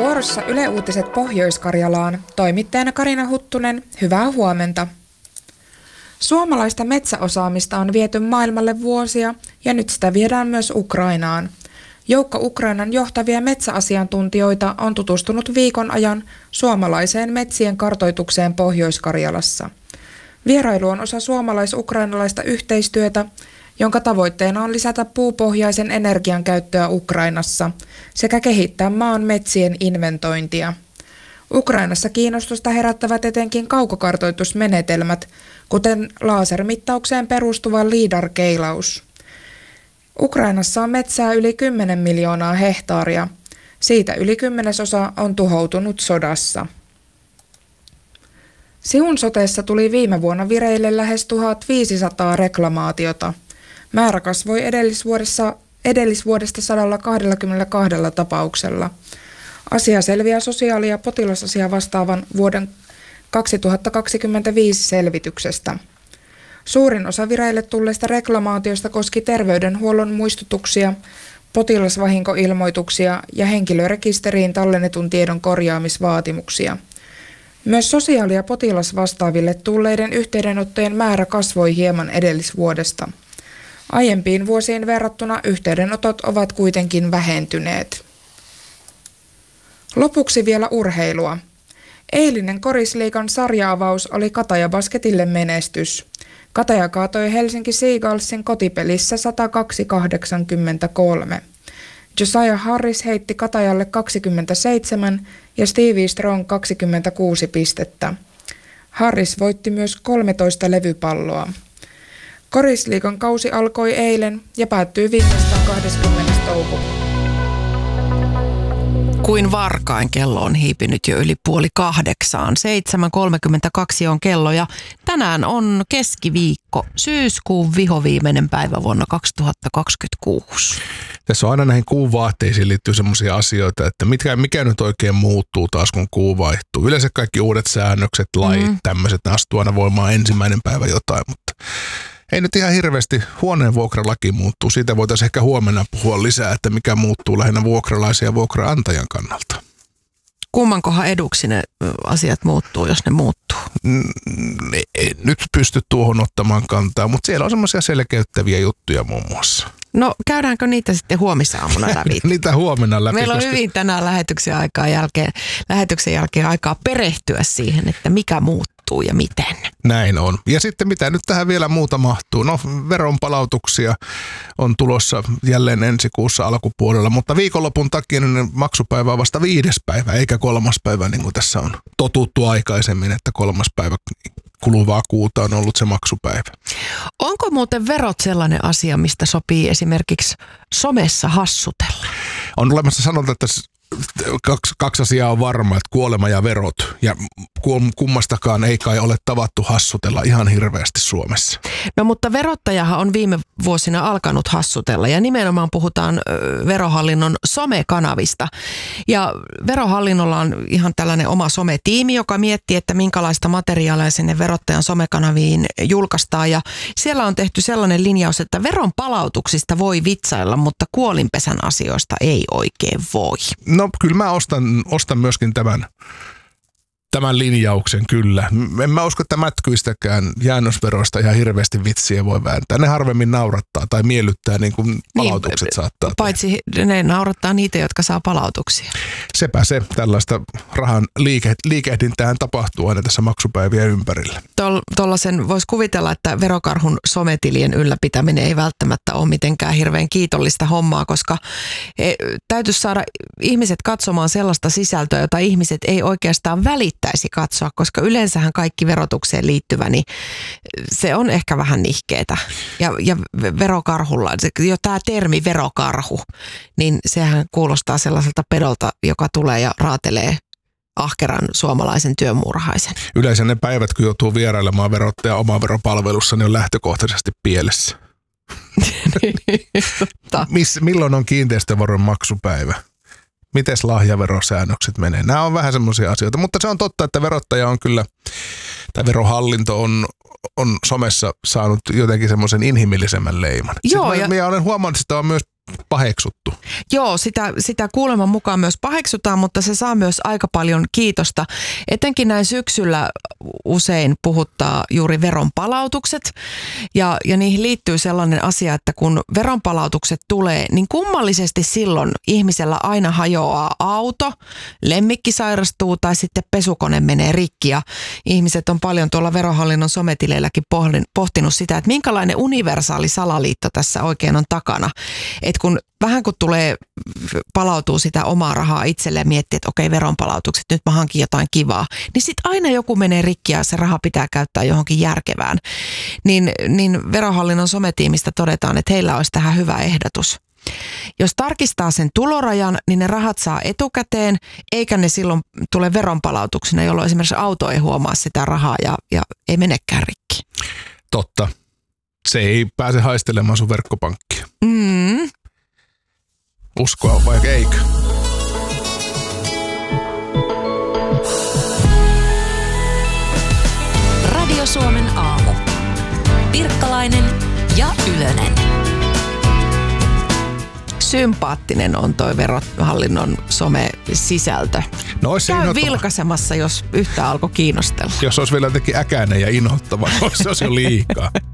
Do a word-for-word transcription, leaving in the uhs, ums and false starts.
Vuorossa Yle Uutiset Pohjois-Karjalaan. Toimittajana Karina Huttunen, hyvää huomenta. Suomalaista metsäosaamista on viety maailmalle vuosia ja nyt sitä viedään myös Ukrainaan. Joukko Ukrainan johtavia metsäasiantuntijoita on tutustunut viikon ajan suomalaiseen metsien kartoitukseen Pohjois-Karjalassa. Vierailu on osa suomalais-ukrainalaista yhteistyötä, jonka tavoitteena on lisätä puupohjaisen energian käyttöä Ukrainassa sekä kehittää maan metsien inventointia. Ukrainassa kiinnostusta herättävät etenkin kaukokartoitusmenetelmät, kuten lasermittaukseen perustuva LIDAR-keilaus. Ukrainassa on metsää yli kymmenen miljoonaa hehtaaria. Siitä yli kymmenesosa on tuhoutunut sodassa. Siun soteessa tuli viime vuonna vireille lähes tuhatviisisataa reklamaatiota. Määrä kasvoi edellisvuodessa, edellisvuodesta sata kaksikymmentäkaksi tapauksella. Asia selviää sosiaali- ja potilasasia vastaavan vuoden kaksituhattakaksikymmentäviisi selvityksestä. Suurin osa vireille tulleista reklamaatioista koski terveydenhuollon muistutuksia, potilasvahinkoilmoituksia ja henkilörekisteriin tallennetun tiedon korjaamisvaatimuksia. Myös sosiaali- ja potilasvastaaville tulleiden yhteydenottojen määrä kasvoi hieman edellisvuodesta. Aiempiin vuosiin verrattuna yhteydenotot ovat kuitenkin vähentyneet. Lopuksi vielä urheilua. Eilinen Korisliigan sarja-avaus oli Kataja Basketille menestys. Kataja kaatoi Helsinki Seagullsin kotipelissä sata kaksi kahdeksankymmentäkolme. Josiah Harris heitti Katajalle kaksikymmentäseitsemän ja Stevie Strong kaksikymmentäkuusi pistettä. Harris voitti myös kolmetoista levypalloa. Korisliigan kausi alkoi eilen ja päättyy viimeistään kahdeskymmenes toukokuuta. Kuin varkain kello on hiipinyt jo yli puoli kahdeksaan. seitsemän kolmekymmentäkaksi on kello ja tänään on keskiviikko, syyskuun vihoviimeinen päivä vuonna kaksituhattakaksikymmentäkuusi. Tässä on aina näihin kuun vaatteisiin liittyy semmoisia asioita, että mikä, mikä nyt oikein muuttuu taas kun kuu vaihtuu. Yleensä kaikki uudet säännökset, lait, mm. tämmöiset, ne astuu aina voimaan ensimmäinen päivä jotain, mutta ei nyt ihan hirveästi. Huoneen vuokralaki muuttuu. Siitä voitaisiin ehkä huomenna puhua lisää, että mikä muuttuu lähinnä vuokralaisen ja vuokraantajan kannalta. Kummankohan eduksi ne asiat muuttuu, jos ne muuttuu? En nyt pysty tuohon ottamaan kantaa, mutta siellä on semmoisia selkeyttäviä juttuja muun muassa. No käydäänkö niitä sitten huomisaamuna läpi? Niitä huomenna läpi. Meillä on koska hyvin tänään lähetyksen, aikaa jälkeen, lähetyksen jälkeen aikaa perehtyä siihen, että mikä muuttuu ja miten. Näin on. Ja sitten mitä nyt tähän vielä muuta mahtuu? No veronpalautuksia on tulossa jälleen ensi kuussa alkupuolella, mutta viikonlopun takia niin maksupäivä on vasta viides päivä, eikä kolmas päivä niin kuin tässä on totuttu aikaisemmin, että kolmas päivä kuluvaa kuuta on ollut se maksupäivä. Onko muuten verot sellainen asia, mistä sopii esimerkiksi somessa hassutella? On olemassa sanonta, että kaksi, kaksi asiaa on varma, että kuolema ja verot. Ja kummastakaan ei kai ole tavattu hassutella ihan hirveästi Suomessa. No mutta verottajahan on viime vuosina alkanut hassutella ja nimenomaan puhutaan Verohallinnon somekanavista. Ja Verohallinnolla on ihan tällainen oma sometiimi, joka miettii, että minkälaista materiaalia sinne verottajan somekanaviin julkaistaan. Ja siellä on tehty sellainen linjaus, että veron palautuksista voi vitsailla, mutta kuolinpesän asioista ei oikein voi. No kyllä mä ostan, ostan myöskin tämän, tämän linjauksen kyllä. En mä usko, että mätkyistäkään jäännösveroista ihan hirveästi vitsiä voi vääntää. Ne harvemmin naurattaa tai miellyttää niin kuin palautukset niin, saattaa paitsi tehdä. Ne naurattaa niitä, jotka saa palautuksia. Sepä se. Tällaista rahan liike, liikehdintään tapahtuu aina tässä maksupäivien ympärillä. Tuollaisen voisi kuvitella, että verokarhun sometilien ylläpitäminen ei välttämättä ole mitenkään hirveän kiitollista hommaa, koska täytyisi saada ihmiset katsomaan sellaista sisältöä, jota ihmiset ei oikeastaan välittäisi katsoa, koska yleensähän kaikki verotukseen liittyvä, niin se on ehkä vähän nihkeetä. Ja, ja verokarhulla, jo tämä termi verokarhu, niin sehän kuulostaa sellaiselta pedolta, joka tulee ja raatelee ahkeran suomalaisen työmuurahaisen. Yleensä ne päivät, kun joutuu vierailemaan verottaja omaa veropalvelussa, niin on lähtökohtaisesti pielessä. Miss, milloin on kiinteistöveron maksupäivä? Mites lahjaverosäännökset menee? Nämä on vähän semmoisia asioita, mutta se on totta, että verottaja on kyllä, tai verohallinto on, on somessa saanut jotenkin semmoisen inhimillisemmän leiman. Joo, ja minä olen huomannut, että on myös paheksuttu. Joo, sitä, sitä kuuleman mukaan myös paheksutaan, mutta se saa myös aika paljon kiitosta. Etenkin näin syksyllä usein puhuttaa juuri veronpalautukset ja, ja niihin liittyy sellainen asia, että kun veronpalautukset tulee, niin kummallisesti silloin ihmisellä aina hajoaa auto, lemmikki sairastuu tai sitten pesukone menee rikki ja ihmiset on paljon tuolla Verohallinnon sometileilläkin pohtinut sitä, että minkälainen universaali salaliitto tässä oikein on takana. Että kun vähän kun tulee, palautuu sitä omaa rahaa itselleen ja miettii, että okei, veronpalautukset, nyt mä hankin jotain kivaa, niin sitten aina joku menee rikki ja se raha pitää käyttää johonkin järkevään. Niin, niin Verohallinnon sometiimistä todetaan, että heillä olisi tähän hyvä ehdotus. Jos tarkistaa sen tulorajan, niin ne rahat saa etukäteen, eikä ne silloin tule veronpalautuksena, jolloin esimerkiksi auto ei huomaa sitä rahaa ja, ja ei menekään rikki. Totta. Se ei pääse haistelemaan sun verkkopankkia. Mm. Uskoa vai eikö? Radio Suomen aamu. Pirkkalainen ja Ylönen. Sympaattinen on toi Verohallinnon some-sisältö. No, käy vilkaisemassa, jos yhtään alkoi kiinnostella. Jos olisi vielä jotenkin äkäinen ja inhottava, se olisi jo liikaa.